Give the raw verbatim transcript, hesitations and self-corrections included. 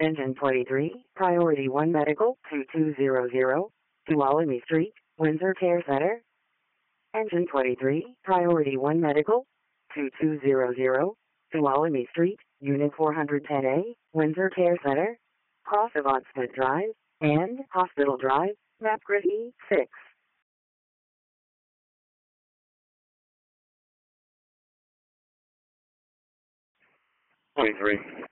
Engine twenty-three, Priority one Medical, two two zero zero, Tuolumne Street, Windsor Care Center. Engine twenty-three, Priority one Medical, two two zero zero, Tuolumne Street, Unit four ten A, Windsor Care Center, Cross Avanston Drive, and Hospital Drive, Mapgrid E six. twenty-three.